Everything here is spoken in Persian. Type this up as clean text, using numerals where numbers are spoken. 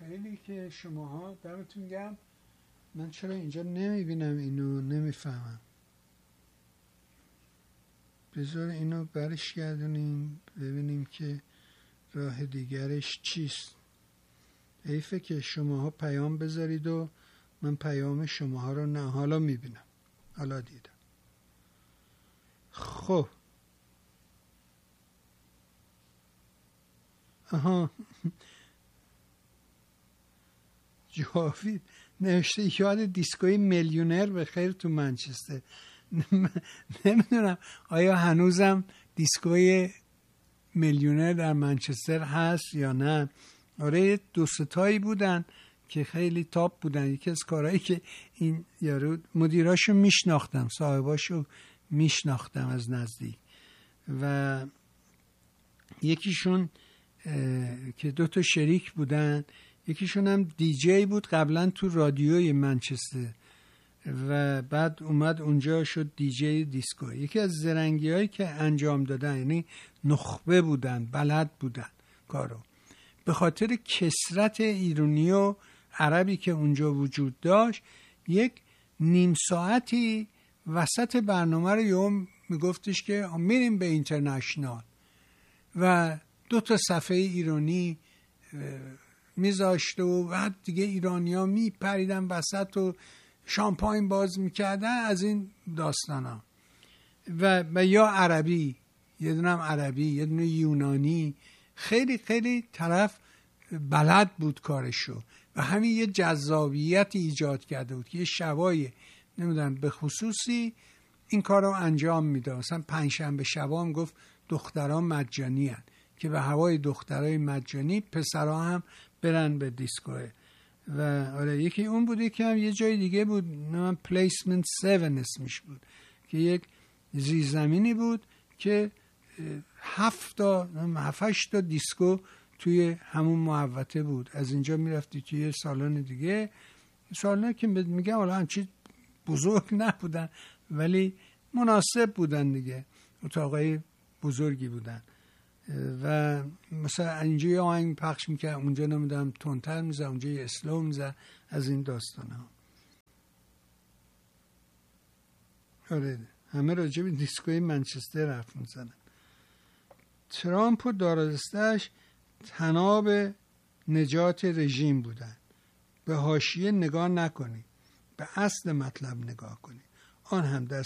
خیلی که شماها دمتون گرم. من چرا اینجا نمیبینم اینو، نمیفهمم. بذار اینو برش گردونیم ببینیم که راه دیگرش چیست. حیفه که شماها پیام بذارید و من پیام شماها رو نه حالا میبینم، حالا دیدم. خب آها جاوید نوشته یاد دیسکوی میلیونر به خیر تو منچستر. نمیدونم آیا هنوزم دیسکوی میلیونر در منچستر هست یا نه. آره دو ستایی بودن که خیلی تاپ بودن. یکی از کارهایی که این یارو مدیراشو میشناختم، صاحباشو میشناختم از نزدیک و یکیشون که دو تا شریک بودن، یکیشون هم دیجی بود قبلا تو رادیوی منچستر و بعد اومد اونجا شد دیجی دیسکو. یکی از زرنگی هایی که انجام دادن، یعنی نخبه بودن، بلد بودن کارو، به خاطر کثرت ایرانی و عربی که اونجا وجود داشت، یک نیم ساعتی وسط برنامه رو یوم میگفتش که میریم به اینترنشنال و 2 تا صفحه ایرانی میذاشت و بعد دیگه ایرانی ها میپریدن وسط و شامپاین باز میکردن از این داستان ها و یا عربی، یه دونه عربی یه دونه یونانی. خیلی خیلی طرف بلد بود کارشو و همین یه جذابیت ایجاد کرده بود که یه شبای نمیدونم به خصوصی این کار رو انجام میده. مثلا پنجشنبه شبا هم گفت دختران مجانی هن که به هوای دخترای مجانی پسرها هم برن به دیسکوه. و آره یکی اون بود، یکی هم یه جای دیگه بود، من پلیسمنت 7 اسمش بود که یک زیرزمینی بود که 7 تا دیسکو توی همون محوطه بود. از اینجا میرفتی توی سالن دیگه، سالن که میگم حالا همچی بزرگ نبودن ولی مناسب بودن دیگه، اتاقای بزرگی بودن و مثلا اینجا یه آهنگ پخش میکرد، اونجا نمیدونم تندتر میزد، اونجا یه اسلو میزد، از این داستان ها. آره همه راجع به دیسکوی منچستر حرف میزنن. ترامپ و دارالدسته‌اش طناب نجات رژیم بودن. به حاشیه نگاه نکنید، به اصل مطلب نگاه کنید. آن هم در